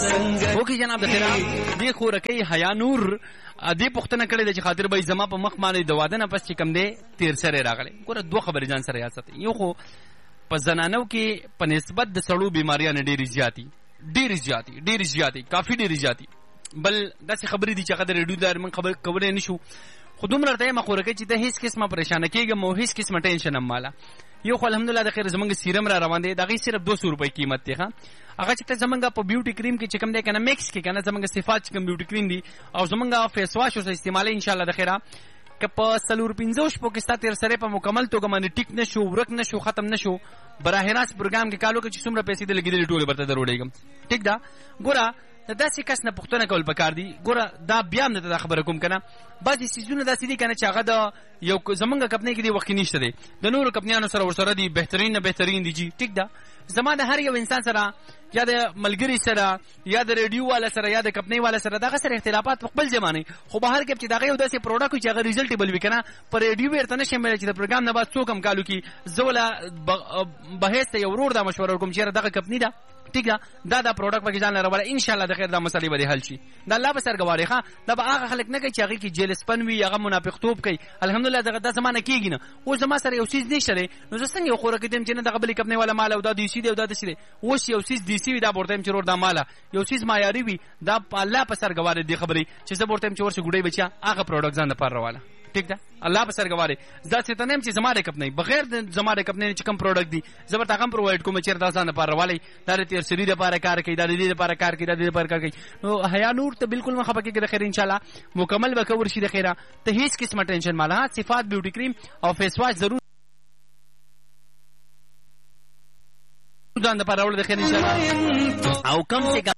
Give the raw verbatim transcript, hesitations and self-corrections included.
اوکې جناب د خیره دې خورکۍ حیا نور دې پوښتنه کړې ده چې خاطر به زما په مخ باندې د واده نه پس چې کم دی تیر سره راغلی. ګوره دوه خبرې ځان سره یاد ساتئ. یو خو په زنانو کې په نسبت د سړو بیماریانې ډېرې زیاتې ډېرې زیاتې ډېرې زیاتې کافي ډېرې زیاتې. بل داسې خبرې دي چې هغه د ریډیو د موږ خبر کولی نه شو. خو دومره درته یم خورکۍ چې ته هېڅ قسمه پریشانه کېږم او هېڅ قسمه ټینشن هم ماله. یو خو الحمدلله د خیر زمونږ سیرم را روان دی، د هغې صرف دو سو روپۍ قیمت دی. ښه هغه چې ته زمونږ په بیوټي کریم کې چې کوم دی که نه میکس کې که نه زمونږ صفات چې کوم بیوټي کریم دي او زمونږ فیس واش اوسه استعمالوي انشاءالله د خیره که په څلور پنځو شپو کې ستا تېر سری په مکمل توګه باندې ټیک نه شو، ورک نه شو، ختم نه شو، براه راست پروګرام کې کال وکړه چې څومره پیسې دې لګېدلې ټولې به درته دروړېږم. ټیک ده. ګوره د داسې کس نه پوښتنه کول پکار دي. ګوره دا بیا هم درته دا خبره کوم که نه بعضې څیزونه داسې دي که نه چې هغه د یو زمونږ کمپنۍ کې دې وخت کې نشته دی، د نورو کمپنیانو سره ورسره دي بهترین نه بهترین دي. جي ټیک ده. زما د هر یو انسان سره یا د ملګري سره یا د ریډیو والا سره یا د کمپنۍ والا سره دغه سره اختلافات په خپل زمانه خو بهر کې چې دغه یو داسې پروډکټ چې هغه ریزلټیبل وي که نه په ریډیو ورته نه شم ویلی چې د پروګرام نه بعد څوک هم کالو کې زه وله بحیث ته یو ورور دا مشوره ورکوم چې دغه کمپنۍ ده ټیک ده دا دا پروډکټ پکې ځان لره ان شاء الله د خیر دا مسلې به حل شي. د الله په سر ګواړي. ښه دا به هغه خلک نه کوي چې هغې کې جیلسپن وي، هغه منافقتوب کوي. الحمدلله دغه دا زمانه کېږي نه. اوس زما سره یو څیز نشته دی نو زه څنګه یو خوراک دیم چې نه دغه بلې کمپنۍ والا مال او دا دیسي دی او دا داسې دی. اوس یو څیز دیسي وي دا به ورته یم چې ورور دا ماله یو څیز معیاري وي دا په الله په سر ګواړي دې خبرې چې زه به ورته یم چې ورشه ګوډۍ بچیا هغه پروډکټ ځان دپاره راواله. ټیک ده. الله په سر ګواړي زه داسې ته نه یم چې زما د کمپنۍ بغیر د زما د کمپنۍ چې کوم پروډکټ دي زه به ورته هغه هم پرووایډ کوم چېرې دا ځان دپاره راوالی دا د تېرسري دپاره کار کوي دا د دې دپاره کار کوي دا د دې دپاره کار کوي. نو حیا نور ته بالکل مه خفه کېږه د خیر انشاءالله مکمل به کور شي د خیره. ته هېڅ قسمه ټینشن ماله. صفات بیوټي کریم او فیس واش ضرور ځان دپاره راوړه د خیر انشاءالله او کم سے کم